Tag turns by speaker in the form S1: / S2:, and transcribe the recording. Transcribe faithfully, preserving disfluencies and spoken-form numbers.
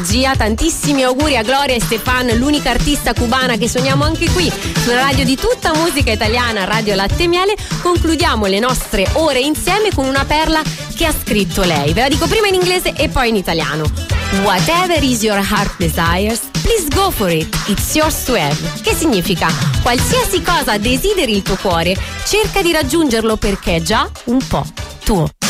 S1: Gia, tantissimi auguri a Gloria e Stefan, l'unica artista cubana che sogniamo anche qui sulla radio di tutta musica italiana, Radio Latte e Miele. Concludiamo le nostre ore insieme con una perla che ha scritto lei. Ve la dico prima in inglese e poi in italiano. Whatever is your heart desires, please go for it, it's yours to have. Che significa? Qualsiasi cosa desideri il tuo cuore, cerca di raggiungerlo perché è già un po' tuo.